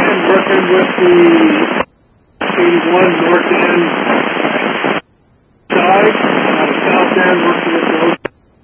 am working with the 81 North End side.